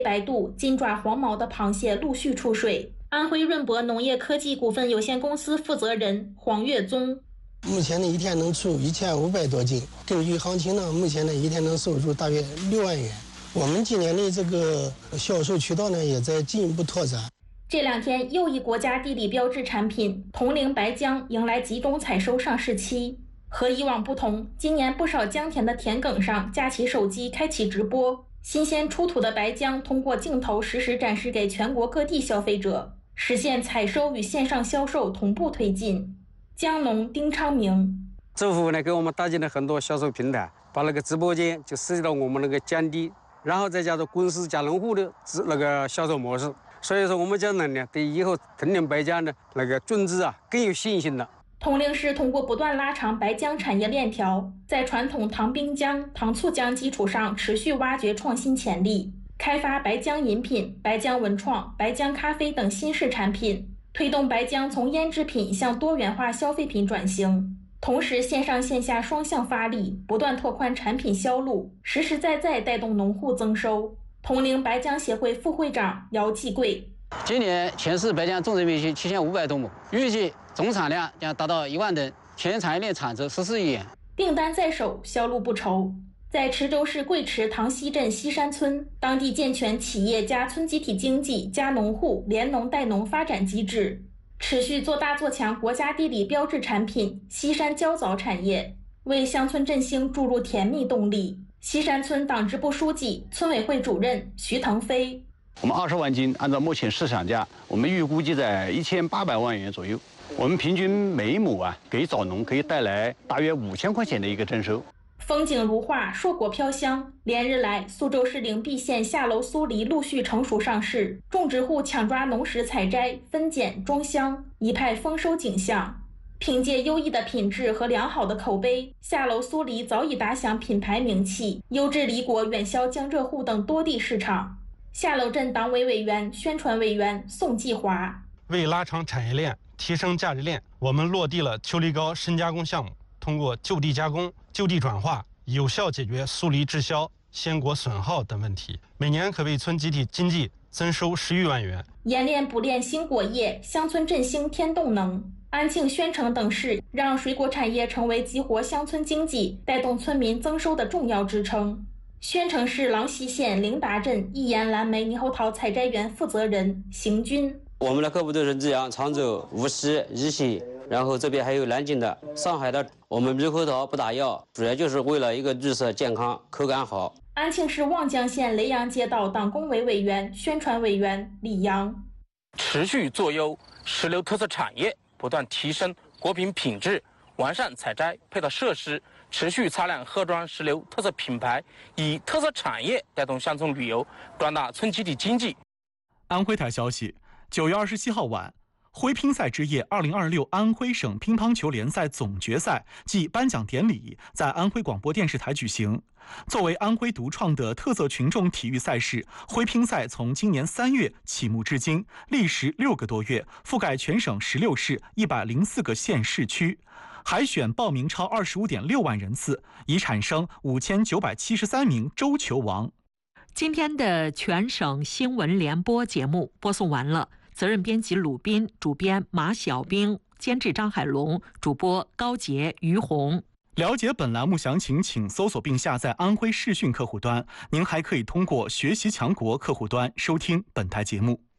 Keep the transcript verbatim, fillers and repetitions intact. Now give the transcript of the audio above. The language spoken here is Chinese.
白肚、金爪、黄毛的螃蟹陆续出水。安徽润博农业科技股份有限公司负责人黄月宗： 目前呢一天能出一千五百多斤，根据行情呢，目前呢一天能收入大约六万元。我们今年的这个销售渠道呢也在进一步拓展。 这两天，又一国家地理标志产品铜陵白姜迎来集中采收上市期。和以往不同，今年不少姜田的田埂上架起手机开启直播，新鲜出土的白姜通过镜头实时展示给全国各地消费者，实现采收与线上销售同步推进。姜农丁昌明： 政府呢给我们搭建了很多销售平台，把那个直播间就设计到我们那个姜地，然后再加上公司加农户的那个销售模式。所以说，我们姜农呢，对以后铜陵白姜的那个种植啊更有信心了。 铜陵市通过不断拉长白姜产业链条，在传统糖冰姜、糖醋姜基础上持续挖掘创新潜力，开发白姜饮品、白姜文创、白姜咖啡等新式产品，推动白姜从腌制品向多元化消费品转型。同时，线上线下双向发力，不断拓宽产品销路，实实在在带动农户增收。铜陵白姜协会副会长姚继贵： 今年全市白姜种植面积七千五百多亩，预计总产量将达到一万吨，全产业链产值十四亿元。 订单在手，销路不愁。在池州市贵池塘西镇西山村，当地健全企业加村集体经济加农户联农带农发展机制，持续做大做强国家地理标志产品西山焦枣产业，为乡村振兴注入甜蜜动力。西山村党支部书记、村委会主任徐腾飞： 我们二十万斤，按照目前市场价，我们预估计在一千八百万元左右。我们平均每亩啊，给枣农可以带来大约五千块钱的一个增收。 风景如画，硕果飘香。连日来，苏州市灵璧县下楼苏梨陆续成熟上市，种植户抢抓农时采摘、分拣、装箱，一派丰收景象。凭借优异的品质和良好的口碑，下楼苏梨早已打响品牌名气，优质梨果远销江浙沪等多地市场。下楼镇党委委员、宣传委员宋继华： 为拉长产业链、提升价值链，我们落地了秋梨膏深加工项目，通过就地加工、就地转化，有效解决苏梨滞销、鲜果损耗等问题，每年可为村集体经济增收十余万元。 冶炼补炼新果业，乡村振兴添动能。安庆、宣城等市让水果产业成为激活乡村经济、带动村民增收的重要支撑。宣城市郎溪县灵达镇一言蓝莓猕猴桃采摘园负责人邢军： 我们的客户都是资阳、常州、无锡、宜兴，然后这边还有南京的、上海的。我们猕猴桃不打药，主要就是为了一个绿色、健康、口感好。 安庆市望江县雷阳街道党工委委员、宣传委员李阳： 持续做优石榴特色产业，不断提升果品品质，完善采摘配套设施，持续擦亮鹤庄石榴特色品牌，以特色产业带动乡村旅游，壮大村集体经济。 安徽台消息，九月二十七号晚，徽乒赛之夜二零二六安徽省乒乓球联赛总决赛暨颁奖典礼在安徽广播电视台举行。作为安徽独创的特色群众体育赛事，徽乒赛从今年三月启幕至今，历时六个多月，覆盖全省十六市一百零四个县市区，海选报名超二十五点六万人次，已产生五千九百七十三名周球王。 今天的全省新闻联播节目播送完了，责任编辑鲁斌，主编马小兵，监制张海龙，主播高杰、于红。 了解本栏目详情，请搜索并下载安徽视讯客户端。您还可以通过学习强国客户端收听本台节目。